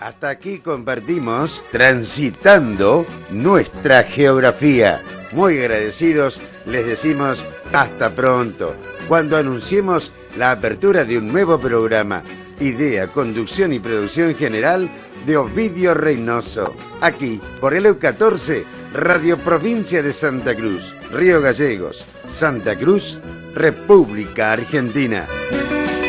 Hasta aquí compartimos Transitando nuestra geografía. Muy agradecidos, les decimos hasta pronto, cuando anunciemos la apertura de un nuevo programa. Idea, conducción y producción general de Ovidio Reynoso. Aquí, por el EU14, Radio Provincia de Santa Cruz, Río Gallegos, Santa Cruz, República Argentina.